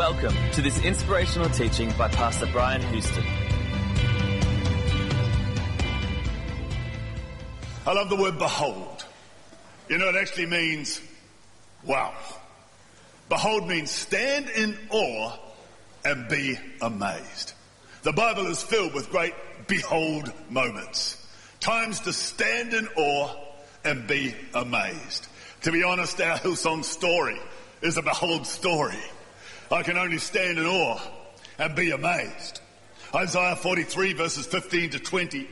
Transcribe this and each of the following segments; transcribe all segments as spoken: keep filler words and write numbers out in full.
Welcome to this inspirational teaching by Pastor Brian Houston. I love the word behold. You know, it actually means wow. Behold means stand in awe and be amazed. The Bible is filled with great behold moments. Times to stand in awe and be amazed. To be honest, our Hillsong story is a behold story. I can only stand in awe and be amazed. Isaiah forty-three verses fifteen to twenty.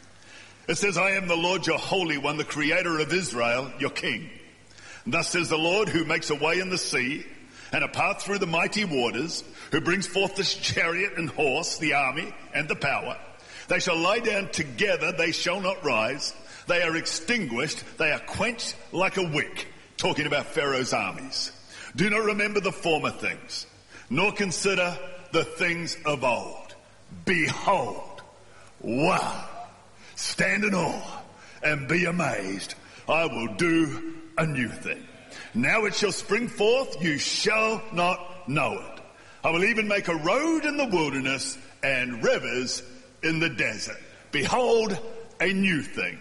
It says, I am the Lord your Holy One, the Creator of Israel, your King. Thus says the Lord, who makes a way in the sea and a path through the mighty waters, who brings forth the chariot and horse, the army and the power. They shall lie down together, they shall not rise. They are extinguished, they are quenched like a wick. Talking about Pharaoh's armies. Do not remember the former things, nor consider the things of old. Behold, wow. Stand in awe and be amazed. I will do a new thing. Now it shall spring forth, you shall not know it. I will even make a road in the wilderness and rivers in the desert. Behold, a new thing.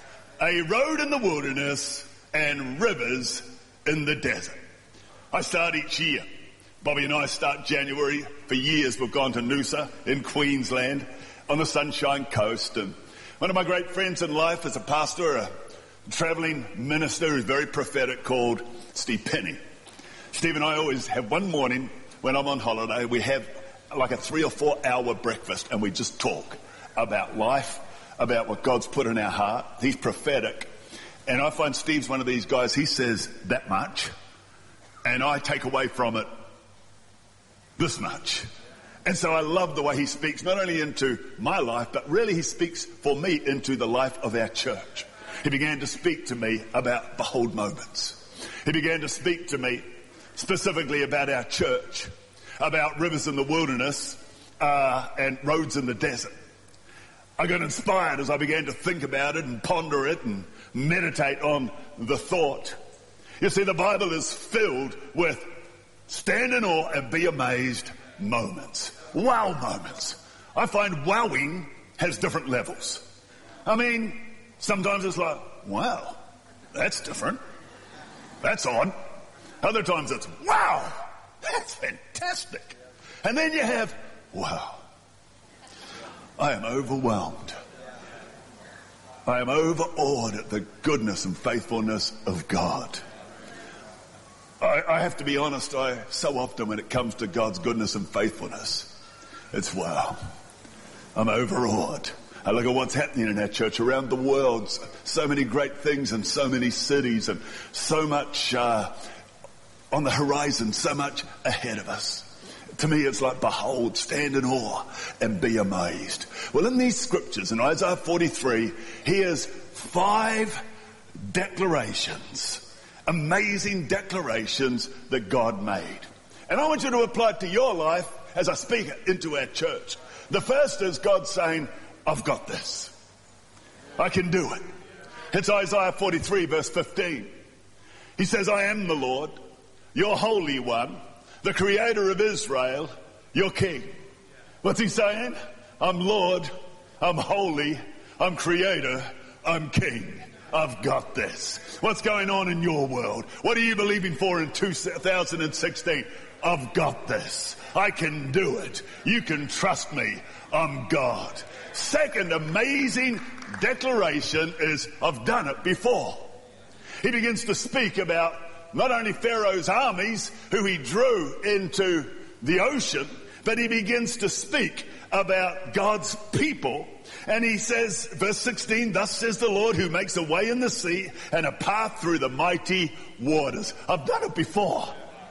A road in the wilderness and rivers in the desert. I start each year. Bobby and I start January. For years we've gone to Noosa in Queensland on the Sunshine Coast, and one of my great friends in life is a pastor, a travelling minister who's very prophetic called Steve Penny. Steve and I always have one morning when I'm on holiday, we have like a three or four hour breakfast and we just talk about life, about what God's put in our heart. He's prophetic. And I find Steve's one of these guys, he says that much and I take away from it this much. And so I love the way he speaks, not only into my life, but really he speaks for me into the life of our church. He began to speak to me about behold moments. He began to speak to me specifically about our church, about rivers in the wilderness uh, and roads in the desert. I got inspired as I began to think about it and ponder it and meditate on the thought. You see, the Bible is filled with stand in awe and be amazed moments. Wow moments. I find wowing has different levels. I mean, sometimes it's like, wow, that's different. That's odd. Other times it's, wow, that's fantastic. And then you have, wow, I am overwhelmed. I am overawed at the goodness and faithfulness of God. I, I have to be honest, I so often when it comes to God's goodness and faithfulness, it's wow. I'm overawed. I look at what's happening in our church around the world. So, so many great things in so many cities and so much uh, on the horizon, so much ahead of us. To me, it's like, behold, stand in awe and be amazed. Well, in these scriptures, in Isaiah forty-three, here's five declarations, amazing declarations that God made. And I want you to apply it to your life as I speak it into our church. The first is God saying, I've got this. I can do it. It's Isaiah forty-three verse fifteen. He says, I am the Lord, your Holy One, the Creator of Israel, your King. What's he saying? I'm Lord, I'm holy, I'm Creator, I'm King. I've got this. What's going on in your world? What are you believing for in two thousand sixteen? I've got this. I can do it. You can trust me. I'm God. Second amazing declaration is, I've done it before. He begins to speak about not only Pharaoh's armies, who he drew into the ocean, but he begins to speak about God's people. And he says, verse sixteen, thus says the Lord, who makes a way in the sea and a path through the mighty waters. I've done it before.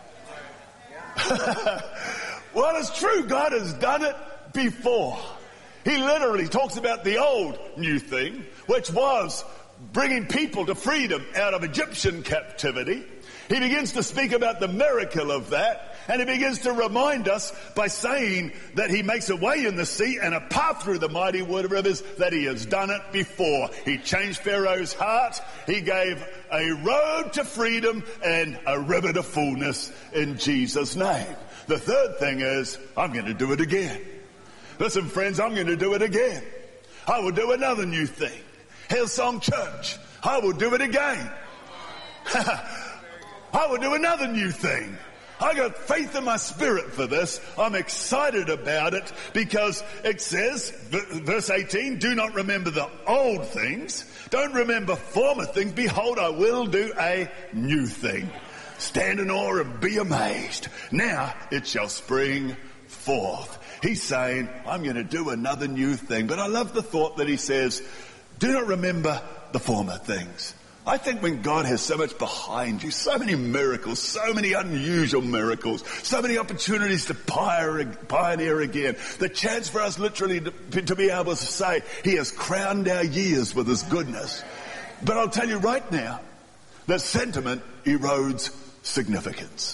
Well, it's true. God has done it before. He literally talks about the old new thing, which was bringing people to freedom out of Egyptian captivity. He begins to speak about the miracle of that, and he begins to remind us by saying that he makes a way in the sea and a path through the mighty rivers, that he has done it before. He changed Pharaoh's heart. He gave a road to freedom and a river to fullness in Jesus' name. The third thing is, I'm going to do it again. Listen, friends, I'm going to do it again. I will do another new thing. Hillsong Church, I will do it again. I will do another new thing. I got faith in my spirit for this. I'm excited about it because it says, verse eighteen, do not remember the old things. Don't remember former things. Behold, I will do a new thing. Stand in awe and be amazed. Now it shall spring forth. He's saying, I'm going to do another new thing. But I love the thought that he says, do not remember the former things. I think when God has so much behind you, so many miracles, so many unusual miracles, so many opportunities to pioneer again, the chance for us literally to, to be able to say, he has crowned our years with his goodness. But I'll tell you right now, that sentiment erodes significance.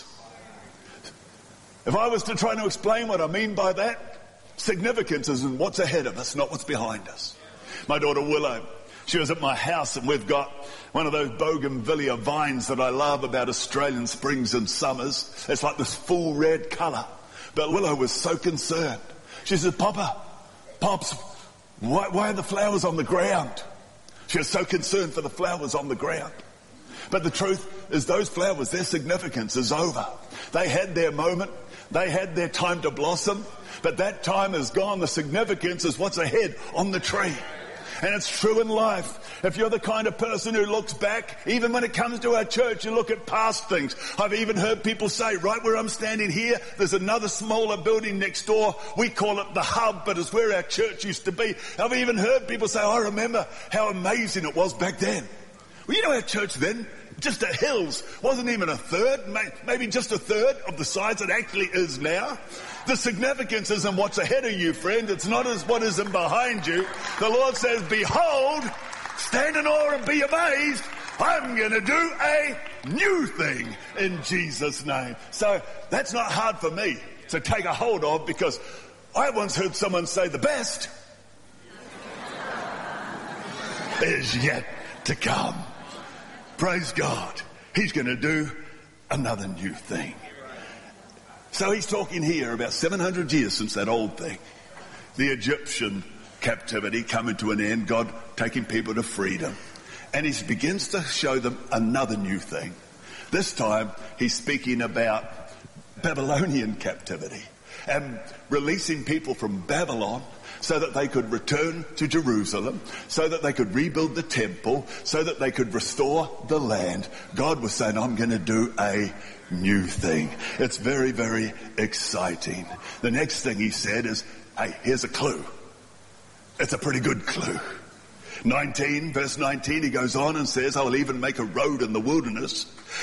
If I was to try to explain what I mean by that, significance is in what's ahead of us, not what's behind us. My daughter Willow, she was at my house, and we've got one of those bougainvillea vines that I love about Australian springs and summers. It's like this full red colour. But Willow was so concerned. She said, Papa, Pops, why, why are the flowers on the ground? She was so concerned for the flowers on the ground. But the truth is those flowers, their significance is over. They had their moment. They had their time to blossom. But that time is gone. The significance is what's ahead on the tree. And it's true in life. If you're the kind of person who looks back, even when it comes to our church, you look at past things. I've even heard people say, right where I'm standing here, there's another smaller building next door. We call it the hub, but it's where our church used to be. I've even heard people say, I remember how amazing it was back then. Well, you know, our church then, just at Hills, wasn't even a third, maybe just a third of the size it actually is now. The significance isn't what's ahead of you, friend. It's not as what is in behind you. The Lord says, behold, stand in awe and be amazed. I'm going to do a new thing in Jesus' name. So that's not hard for me to take a hold of, because I once heard someone say the best is yet to come. Praise God. He's going to do another new thing. So he's talking here about seven hundred years since that old thing. The Egyptian captivity coming to an end, God taking people to freedom. And he begins to show them another new thing. This time he's speaking about Babylonian captivity and releasing people from Babylon so that they could return to Jerusalem, so that they could rebuild the temple, so that they could restore the land. God was saying, I'm going to do a new thing. It's very, very exciting. The next thing he said is, hey, here's a clue. It's a pretty good clue. nineteen, verse nineteen, he goes on and says, I will even make a road in the wilderness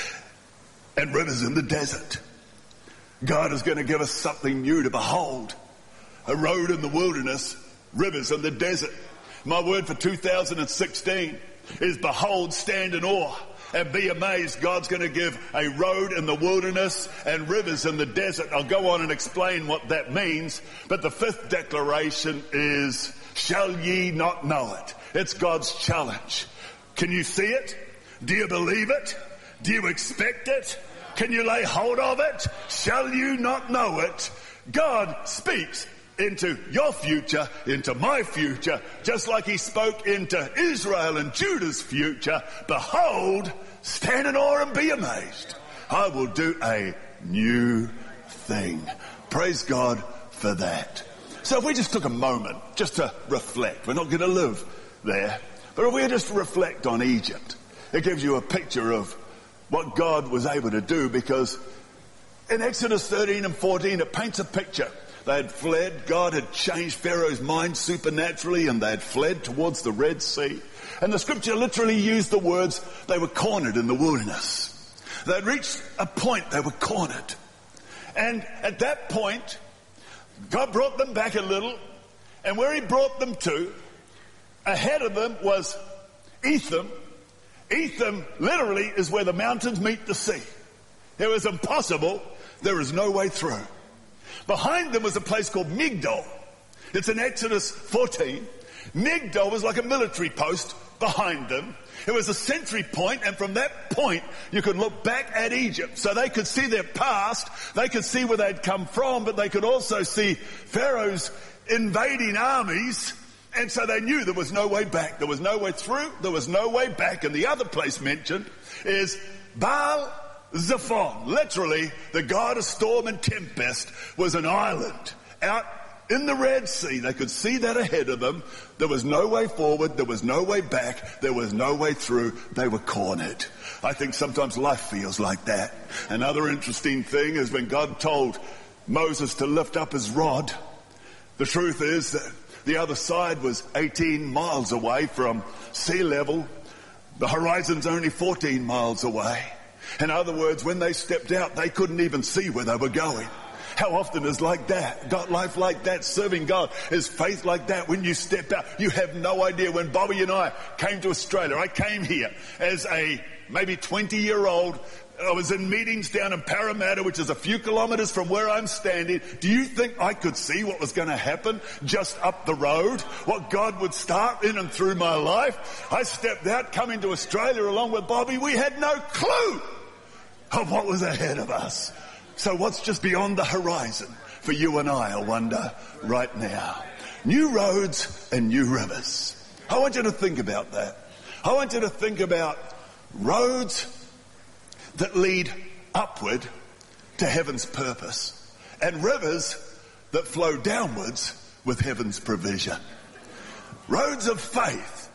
and rivers in the desert. God is going to give us something new to behold. A road in the wilderness, rivers in the desert. My word for two thousand sixteen is behold, stand in awe and be amazed. God's going to give a road in the wilderness and rivers in the desert. I'll go on and explain what that means. But the fifth declaration is, shall ye not know it? It's God's challenge. Can you see it? Do you believe it? Do you expect it? Can you lay hold of it? Shall you not know it? God speaks into your future, into my future, just like he spoke into Israel and Judah's future. Behold, stand in awe and be amazed. I will do a new thing. Praise God for that. So if we just took a moment just to reflect, we're not going to live there, but if we just reflect on Egypt, it gives you a picture of what God was able to do, because in Exodus thirteen and fourteen, it paints a picture. They had fled. God had changed Pharaoh's mind supernaturally, and they had fled towards the Red Sea. And the scripture literally used the words, they were cornered in the wilderness. They had reached a point, they were cornered. And at that point, God brought them back a little, and where he brought them to, ahead of them was Etham. Etham literally is where the mountains meet the sea. It was impossible. There was no way through. Behind them was a place called Migdol. It's in Exodus fourteen. Migdol was like a military post behind them. It was a sentry point, and from that point, you could look back at Egypt. So they could see their past, they could see where they'd come from, but they could also see Pharaoh's invading armies, and so they knew there was no way back. There was no way through, there was no way back. And the other place mentioned is Baal Zephon. Literally, the god of storm and tempest was an island out in the Red Sea. They could see that ahead of them. There was no way forward. There was no way back. There was no way through. They were cornered. I think sometimes life feels like that. Another interesting thing is when God told Moses to lift up his rod, the truth is that the other side was eighteen miles away from sea level. The horizon's only fourteen miles away. In other words, when they stepped out, they couldn't even see where they were going. How often is like that? Got life like that, serving God, is faith like that. When you step out, you have no idea. When Bobby and I came to Australia, I came here as a maybe twenty-year-old. I was in meetings down in Parramatta, which is a few kilometres from where I'm standing. Do you think I could see what was going to happen just up the road? What God would start in and through my life? I stepped out coming to Australia along with Bobby. We had no clue of what was ahead of us. So what's just beyond the horizon for you and I, I wonder, right now? New roads and new rivers. I want you to think about that. I want you to think about roads that lead upward to heaven's purpose, and rivers that flow downwards with heaven's provision. Roads of faith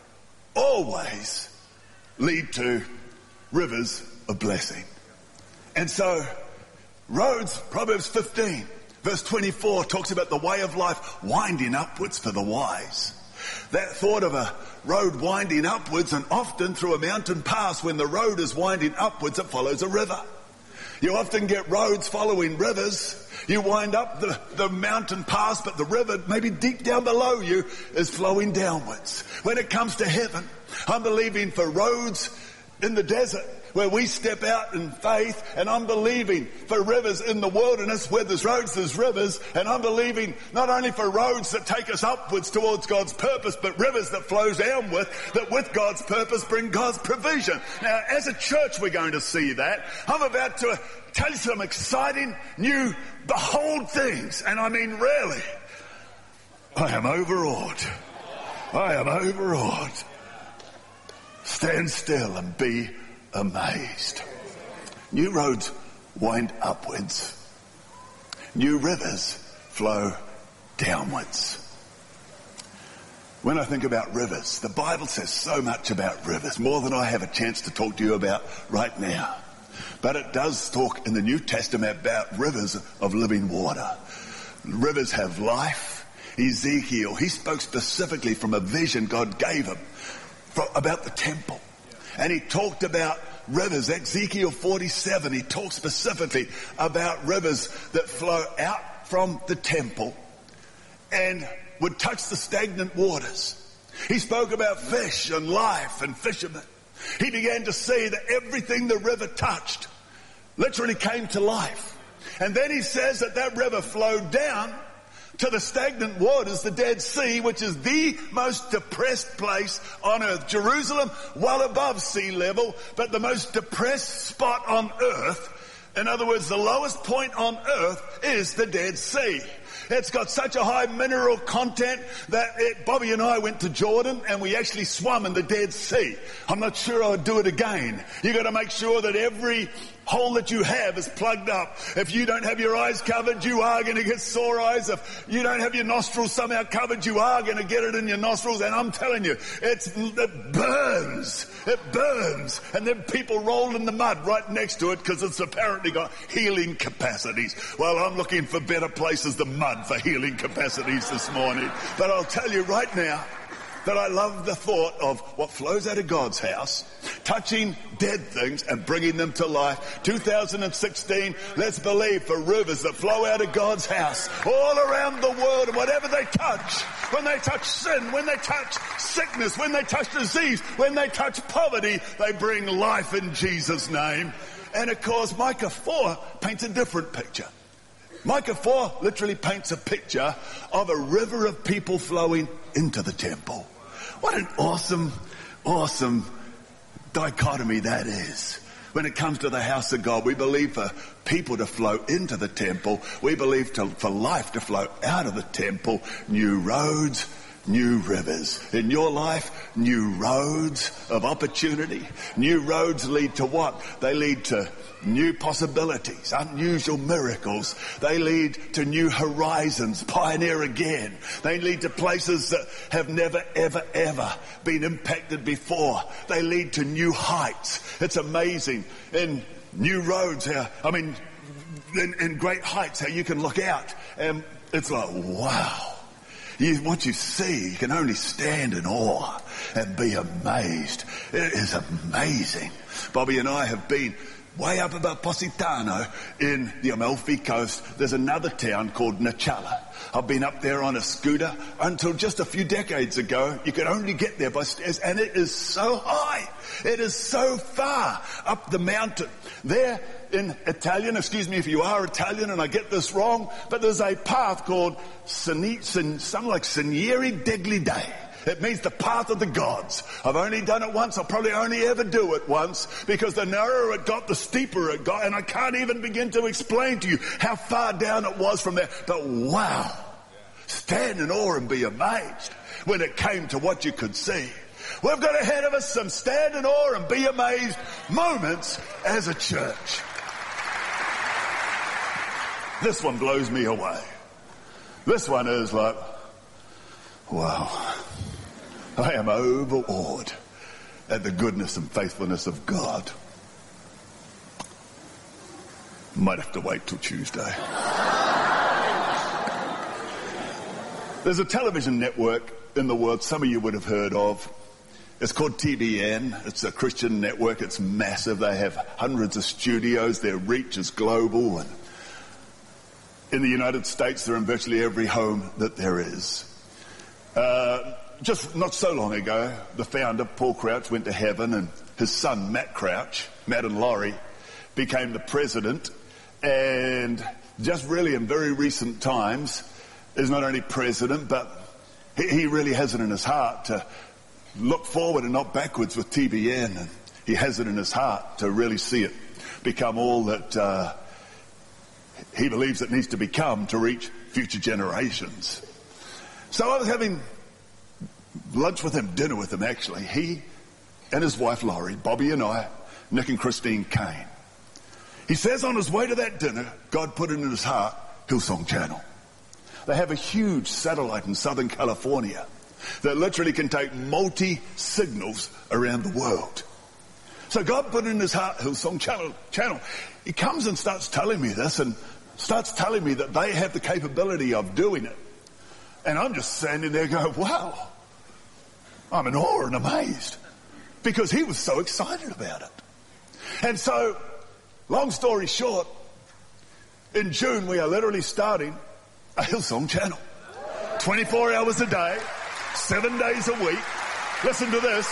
always lead to rivers of blessing. And so, roads, Proverbs fifteen, verse twenty-four, talks about the way of life winding upwards for the wise. That thought of a road winding upwards, and often through a mountain pass, when the road is winding upwards, it follows a river. You often get roads following rivers. You wind up the, the mountain pass, but the river, maybe deep down below you, is flowing downwards. When it comes to heaven, I'm believing for roads in the desert where we step out in faith, and I'm believing for rivers in the wilderness where there's roads, there's rivers, and I'm believing not only for roads that take us upwards towards God's purpose, but rivers that flow downward, that with God's purpose bring God's provision. Now, as a church, we're going to see that. I'm about to tell you some exciting new behold things, and I mean really. I am overawed. I am overawed. Stand still and be amazed. New roads wind upwards. New rivers flow downwards. When I think about rivers, the Bible says so much about rivers, more than I have a chance to talk to you about right now. But it does talk in the New Testament about rivers of living water. Rivers have life. Ezekiel, he spoke specifically from a vision God gave him for, about the temple. And he talked about rivers. Ezekiel forty-seven, he talked specifically about rivers that flow out from the temple and would touch the stagnant waters. He spoke about fish and life and fishermen. He began to see that everything the river touched literally came to life. And then he says that that river flowed down to the stagnant waters, the Dead Sea, which is the most depressed place on earth. Jerusalem, well above sea level, but the most depressed spot on earth. In other words, the lowest point on earth is the Dead Sea. It's got such a high mineral content that it, Bobby and I went to Jordan and we actually swam in the Dead Sea. I'm not sure I would do it again. You got to make sure that every hole that you have is plugged up. If you don't have your eyes covered, you are going to get sore eyes. If you don't have your nostrils somehow covered, you are going to get it in your nostrils. And I'm telling you, it's, it burns. It burns. And then people roll in the mud right next to it because it's apparently got healing capacities. Well, I'm looking for better places than mud for healing capacities this morning. But I'll tell you right now that I love the thought of what flows out of God's house, touching dead things and bringing them to life. two thousand sixteen, let's believe for rivers that flow out of God's house all around the world, and whatever they touch, when they touch sin, when they touch sickness, when they touch disease, when they touch poverty, they bring life in Jesus' name. And of course, Micah four paints a different picture. Micah four literally paints a picture of a river of people flowing into the temple. What an awesome, awesome dichotomy that is. When it comes to the house of God, we believe for people to flow into the temple. We believe to, for life to flow out of the temple. New roads, new rivers. In your life, new roads of opportunity. New roads lead to what? They lead to new possibilities, unusual miracles. They lead to new horizons, pioneer again. They lead to places that have never, ever, ever been impacted before. They lead to new heights. It's amazing in new roads how, I mean, in, in great heights, how you can look out and it's like, wow. You, what you see, you can only stand in awe and be amazed. It is amazing. Bobby and I have been way up above Positano in the Amalfi Coast. There's another town called Nacala. I've been up there on a scooter until just a few decades ago. You could only get there by stairs, and it is so high. It is so far up the mountain. There in Italian, excuse me if you are Italian and I get this wrong, but there's a path called Sini, Sin, something like Sinieri degli Dei. It means the path of the gods. I've only done it once. I'll probably only ever do it once because the narrower it got, the steeper it got. And I can't even begin to explain to you how far down it was from there. But wow, stand in awe and be amazed when it came to what you could see. We've got ahead of us some stand in awe and be amazed moments as a church. This one blows me away. This one is like, wow. I am overawed at the goodness and faithfulness of God. Might have to wait till Tuesday. There's a television network in the world some of you would have heard of. It's called T B N. It's a Christian network. It's massive. They have hundreds of studios. Their reach is global. And in the United States, they're in virtually every home that there is. Uh, Just not so long ago, the founder, Paul Crouch, went to heaven and his son, Matt Crouch, Matt and Laurie, became the president and just really in very recent times is not only president, but he, he really has it in his heart to look forward and not backwards with T B N. And he has it in his heart to really see it become all that uh, he believes it needs to become to reach future generations. So I was having lunch with him, dinner with him actually. He and his wife Laurie, Bobby and I, Nick and Christine Kane. He says on his way to that dinner, God put it in his heart, Hillsong Channel. They have a huge satellite in Southern California that literally can take multi-signals around the world. So God put it in his heart, Hillsong Channel. channel. He comes and starts telling me this and starts telling me that they have the capability of doing it. And I'm just standing there going, wow. I'm in awe and amazed because he was so excited about it. And so, long story short, in June we are literally starting a Hillsong Channel. twenty-four hours a day, seven days a week. Listen to this.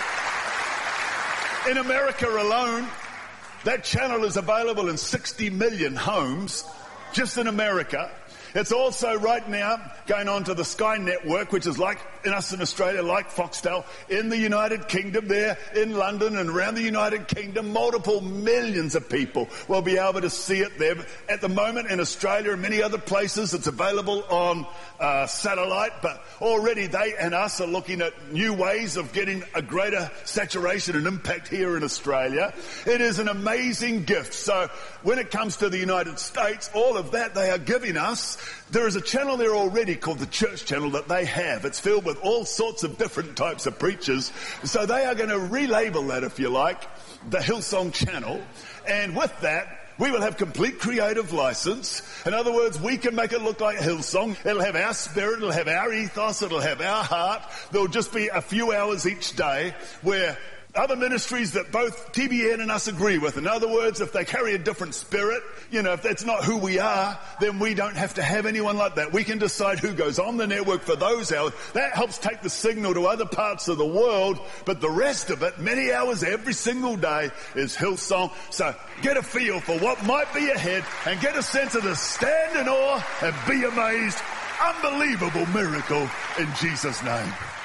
In America alone, that channel is available in sixty million homes just in America. It's also right now going on to the Sky Network, which is like in us in Australia, like Foxtel, in the United Kingdom, there in London and around the United Kingdom. Multiple millions of people will be able to see it there. At the moment in Australia and many other places, it's available on uh, satellite, but already they and us are looking at new ways of getting a greater saturation and impact here in Australia. It is an amazing gift. So when it comes to the United States, all of that they are giving us. There is a channel there already called the Church Channel that they have. It's filled with all sorts of different types of preachers. So they are going to relabel that, if you like, the Hillsong Channel. And with that, we will have complete creative license. In other words, we can make it look like Hillsong. It'll have our spirit, it'll have our ethos, it'll have our heart. There'll just be a few hours each day where other ministries that both T B N and us agree with. In other words, if they carry a different spirit, you know, if that's not who we are, then we don't have to have anyone like that. We can decide who goes on the network for those hours. That helps take the signal to other parts of the world, but the rest of it, many hours every single day, is Hillsong. So get a feel for what might be ahead and get a sense of the stand in awe and be amazed. Unbelievable miracle in Jesus' name.